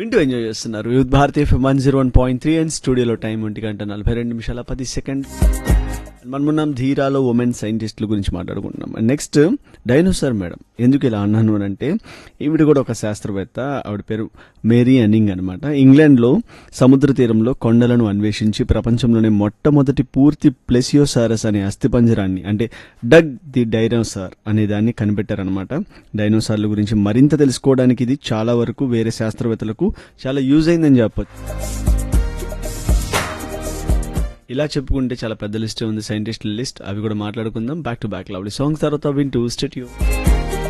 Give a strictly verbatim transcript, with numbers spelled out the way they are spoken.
వింటూ ఎంజాయ్ చేస్తున్నారు youth Bharatiya FM one zero one point three and స్టూడియోలో time ఒంటి గంట నలభై రెండు నిమిషాల పది సెకండ్. మనమున్నాం ధీరాలో ఉమెన్ సైంటిస్టుల గురించి మాట్లాడుకుంటున్నాం. Next dinosaur madam. ఎందుకు ఇలా అన్నాను అని అంటే, ఈవిడ కూడా ఒక శాస్త్రవేత్త. ఆవిడ పేరు మేరీ అనింగ్ అనమాట. ఇంగ్లాండ్లో సముద్ర తీరంలో కొండలను అన్వేషించి ప్రపంచంలోనే మొట్టమొదటి పూర్తి ప్లెసియోసారస్ అనే అస్థిపంజరాన్ని, అంటే డగ్ ది డైనోసార్ అనే దాన్ని కనిపెట్టారనమాట. డైనోసార్ల గురించి మరింత తెలుసుకోవడానికి ఇది చాలా వరకు వేరే శాస్త్రవేత్తలకు చాలా యూజ్ అయిందని చెప్పొచ్చు. ఇలా చెప్పుకుంటే చాలా పెద్ద లిస్ట్ ఉంది, సైంటిస్టుల లిస్ట్. అవి కూడా మాట్లాడుకుందాం back to back. Lovely songs తర్వాత వింటూ స్టేట్ యూ.